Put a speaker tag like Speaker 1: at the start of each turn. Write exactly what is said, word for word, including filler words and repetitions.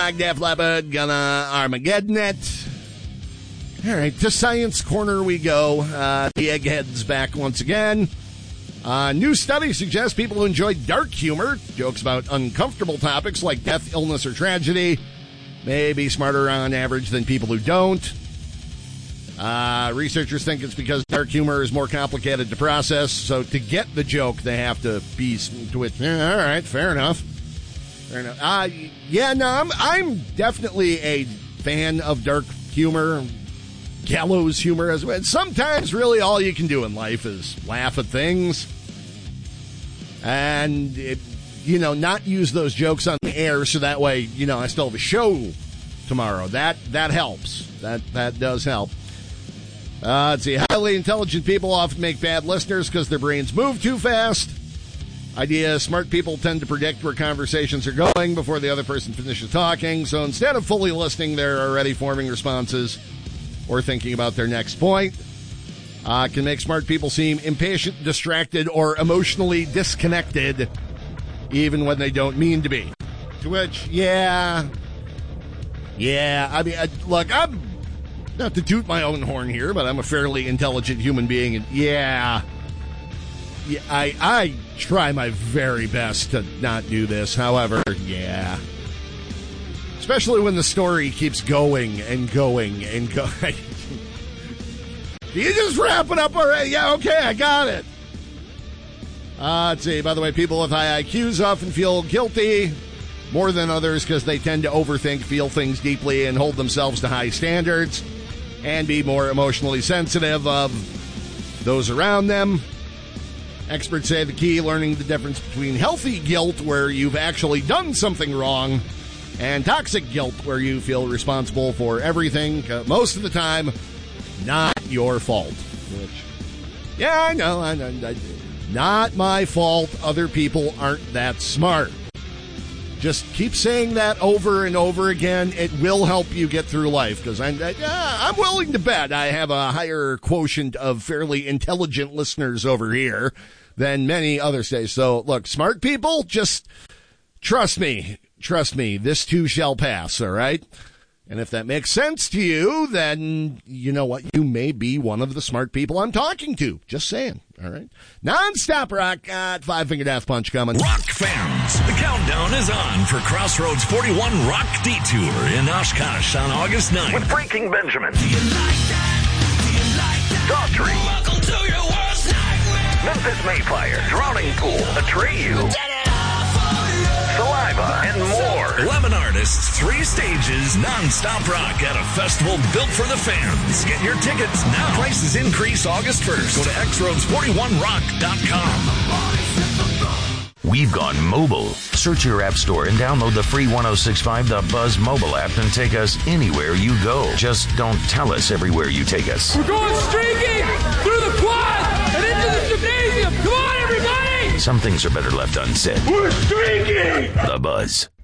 Speaker 1: Rock, Def Leppard, gonna Armageddon it. All right, to Science Corner we go. Uh, the Egghead's back once again. Uh, new study suggests people who enjoy dark humor, jokes about uncomfortable topics like death, illness, or tragedy, may be smarter on average than people who don't. Uh, researchers think it's because dark humor is more complicated to process, so to get the joke, they have to be to it. Yeah, all right, fair enough. Fair enough. Uh, yeah, no, I'm, I'm definitely a fan of dark humor, gallows humor as well. Sometimes, really, all you can do in life is laugh at things, and it, you know, not use those jokes on the air, so that way, you know, I still have a show tomorrow. That that helps. That that does help. Uh, let's see. Highly intelligent people often make bad listeners because their brains move too fast. Idea, smart people tend to predict where conversations are going before the other person finishes talking. So instead of fully listening, they're already forming responses or thinking about their next point. Uh, can make smart people seem impatient, distracted, or emotionally disconnected, even when they don't mean to be. To which, yeah. Yeah, I mean, I, look, I'm... Not to toot my own horn here, but I'm a fairly intelligent human being, and yeah, yeah, I I try my very best to not do this. However, yeah, especially when the story keeps going and going and going. You just wrap it up already? Yeah, okay, I got it. Uh, let's see. By the way, people with high I Qs often feel guilty more than others because they tend to overthink, feel things deeply, and hold themselves to high standards, and be more emotionally sensitive of those around them. Experts say the key, learning the difference between healthy guilt, where you've actually done something wrong, and toxic guilt, where you feel responsible for everything, uh, most of the time, not your fault. Which, yeah, I know, I know, I, not my fault. Other people aren't that smart. Just keep saying that over and over again. It will help you get through life, because I'm, uh, I'm willing to bet I have a higher quotient of fairly intelligent listeners over here than many others say. So, look, smart people, just trust me. Trust me. This too shall pass, all right? And if that makes sense to you, then you know what? You may be one of the smart people I'm talking to. Just saying. All right. Non-stop rock. Got Five Finger Death Punch coming.
Speaker 2: Rock fans, the countdown is on for Crossroads forty-one Rock Detour in Oshkosh on August ninth.
Speaker 3: With Breaking Benjamin.
Speaker 2: Do you like that? Do you like that?
Speaker 3: Daughtry.
Speaker 2: Welcome to your worst nightmare.
Speaker 3: Memphis Mayfire. Drowning Pool. Atreyu. Saliva, and more.
Speaker 2: eleven artists, three stages, non-stop rock at a festival built for the fans. Get your tickets now. Prices increase August first. Go to x roads forty-one rock dot com.
Speaker 4: We've gone mobile. Search your app store and download the free ten sixty-five The Buzz mobile app and take us anywhere you go. Just don't tell us everywhere you take us.
Speaker 5: We're going streaking through the quad and into the gymnasium. Come on, everybody!
Speaker 4: Some things are better left unsaid.
Speaker 5: We're streaking!
Speaker 4: The Buzz.